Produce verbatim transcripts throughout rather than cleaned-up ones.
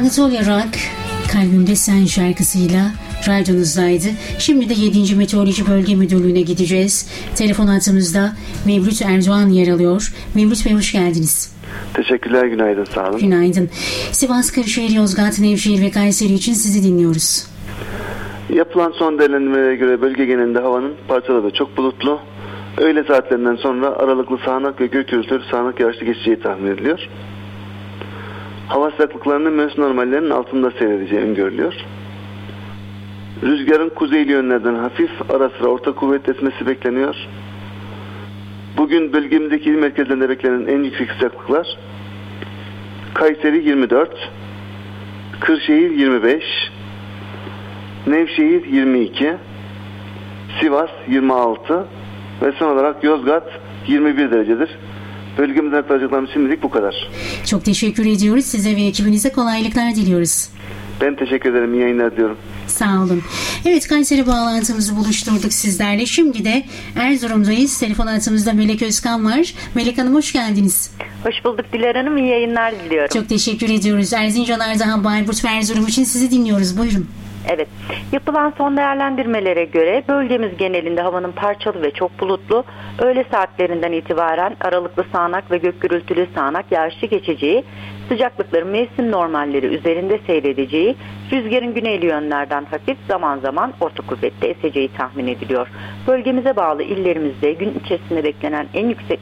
Anatolia Rock, Kalbimde Sen şarkısıyla radyonuzdaydı. Şimdi de yedinci Meteoroloji Bölge Müdürlüğü'ne gideceğiz. Telefon hattımızda Mevlüt Erdoğan yer alıyor. Mevlüt Bey, hoş geldiniz. Teşekkürler, günaydın, sağ olun. Günaydın. Sivas, Kırşehir, Yozgat, Nevşehir ve Kayseri için sizi dinliyoruz. Yapılan son değerlendirmelere göre bölge genelinde havanın parçalı ve çok bulutlu, öğle saatlerinden sonra aralıklı sağanak ve gök gürültülü sağanak yağışlı geçeceği tahmin ediliyor. Hava sıcaklıklarının mevsim normallerinin altında seyredeceği öngörülüyor. Rüzgarın kuzeyli yönlerden hafif, ara sıra orta kuvvetli esmesi bekleniyor. Bugün bölgemizdeki il merkezlerinde beklenen en yüksek sıcaklıklar Kayseri yirmi dört, Kırşehir yirmi beş, Nevşehir yirmi iki, Sivas yirmi altı ve son olarak Yozgat yirmi bir derecedir. Bölgemizden aktaracaklarımız şimdilik bu kadar. Çok teşekkür ediyoruz. Size ve ekibinize kolaylıklar diliyoruz. Ben teşekkür ederim. İyi yayınlar diyorum. Sağ olun. Evet, Kayseri bağlantımızı buluşturduk sizlerle. Şimdi de Erzurum'dayız. Telefon hattımızda Melek Özkan var. Melek Hanım, hoş geldiniz. Hoş bulduk Dilar Hanım. İyi yayınlar diliyorum. Çok teşekkür ediyoruz. Erzincan, Ardahan, Bayburt ve Erzurum için sizi dinliyoruz. Buyurun. Evet. Yapılan son değerlendirmelere göre bölgemiz genelinde havanın parçalı ve çok bulutlu, öğle saatlerinden itibaren aralıklı sağanak ve gök gürültülü sağanak yağışlı geçeceği, sıcaklıkların mevsim normalleri üzerinde seyredeceği, rüzgarın güneyli yönlerden hafif, zaman zaman orta kuvvetli eseceği tahmin ediliyor. Bölgemize bağlı illerimizde gün içerisinde beklenen en yüksek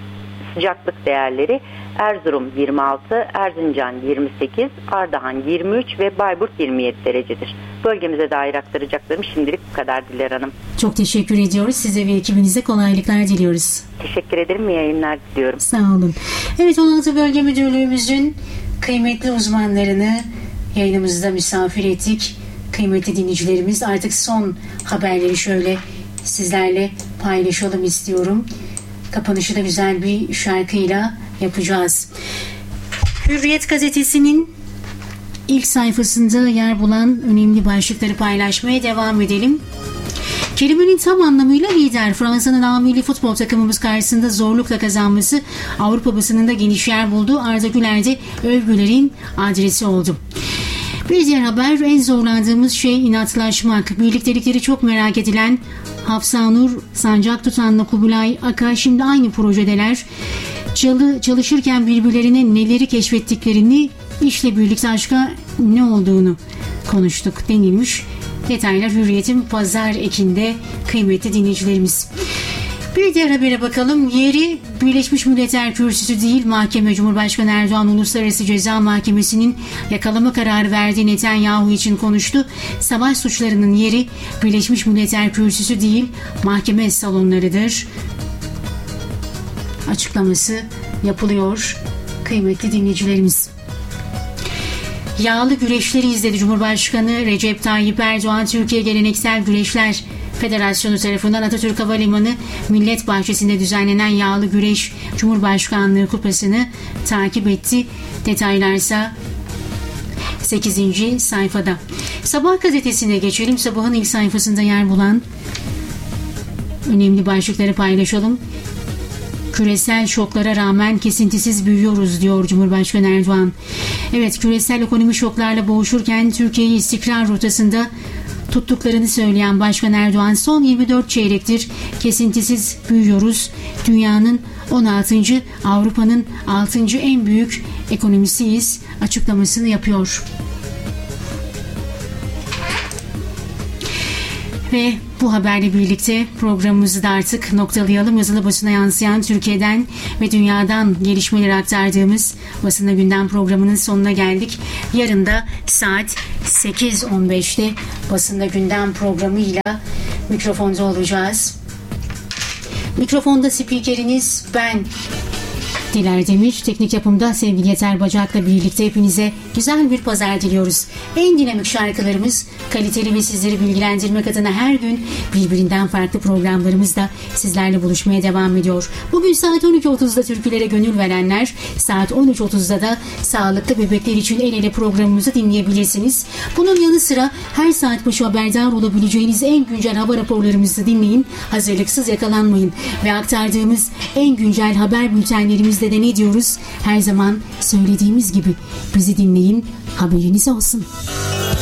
sıcaklık değerleri Erzurum yirmi altı, Erzincan yirmi sekiz, Ardahan yirmi üç ve Bayburt yirmi yedi derecedir. Bölgemize dair aktaracaklarım şimdilik bu kadar Dilar Hanım. Çok teşekkür ediyoruz. Size ve ekibinize kolaylıklar diliyoruz. Teşekkür ederim. İyi yayınlar diliyorum. Sağ olun. Evet, on altı Bölge Müdürlüğümüzün kıymetli uzmanlarını yayınımızda misafir ettik. Kıymetli dinleyicilerimiz, artık son haberleri şöyle sizlerle paylaşalım istiyorum. Kapanışı da güzel bir şarkıyla yapacağız. Hürriyet gazetesinin ilk sayfasında yer bulan önemli başlıkları paylaşmaya devam edelim. Kelimenin tam anlamıyla lider, Fransa'nın A milli futbol takımımız karşısında zorlukla kazanması Avrupa basınında geniş yer buldu. Arda Güler de övgülerin adresi oldu. Bir diğer haber, en zorlandığımız şey inatlaşmak. Birliktelikleri çok merak edilen Hafsanur Sancak Tutan'la Kubilay Aka şimdi aynı projedeler. Çalı, çalışırken birbirlerine neleri keşfettiklerini, işle birlikte aşka ne olduğunu konuştuk denilmiş. Detaylar Hürriyet'in pazar ekinde kıymetli dinleyicilerimiz. Bir diğer habere bakalım. Yeri Birleşmiş Milletler Kürsüsü değil, mahkeme. Cumhurbaşkanı Erdoğan Uluslararası Ceza Mahkemesi'nin yakalama kararı verdiği Netanyahu için konuştu. Savaş suçlarının yeri Birleşmiş Milletler Kürsüsü değil, mahkeme salonlarıdır açıklaması yapılıyor kıymetli dinleyicilerimiz. Yağlı güreşleri izledi Cumhurbaşkanı Recep Tayyip Erdoğan. Türkiye Geleneksel Güreşler Federasyonu tarafından Atatürk Havalimanı Millet Bahçesi'nde düzenlenen yağlı güreş Cumhurbaşkanlığı kupasını takip etti. Detaylarsa sekizinci sayfada. Sabah gazetesine geçelim. Sabahın ilk sayfasında yer bulan önemli başlıkları paylaşalım. Küresel şoklara rağmen kesintisiz büyüyoruz diyor Cumhurbaşkanı Erdoğan. Evet, küresel ekonomi şoklarla boğuşurken Türkiye'yi istikrar rotasında tuttuklarını söyleyen Başkan Erdoğan, son yirmi dört çeyrektir kesintisiz büyüyoruz. Dünyanın on altıncı, Avrupa'nın altıncı en büyük ekonomisiyiz açıklamasını yapıyor. Ve bu haberle birlikte programımızı da artık noktalayalım. Yazılı basına yansıyan Türkiye'den ve dünyadan gelişmeleri aktardığımız Basında Gündem programının sonuna geldik. Yarın da saat sekiz on beşte Basında Gündem programıyla mikrofonda olacağız. Mikrofonda spikeriniz ben, Diler Demir. Teknik yapımda sevgili Yeter Bacak'la birlikte hepinize güzel bir pazar diliyoruz. En dinamik şarkılarımız, kaliteli ve sizleri bilgilendirmek adına her gün birbirinden farklı programlarımızda sizlerle buluşmaya devam ediyor. Bugün saat on iki otuzda türkülere gönül verenler, saat on üç otuzda da sağlıklı bebekler için el ele programımızı dinleyebilirsiniz. Bunun yanı sıra her saat başı haberdar olabileceğiniz en güncel hava raporlarımızı dinleyin. Hazırlıksız yakalanmayın ve aktardığımız en güncel haber bültenlerimizde Bizde de ne diyoruz? Her zaman söylediğimiz gibi bizi dinleyin, haberiniz olsun.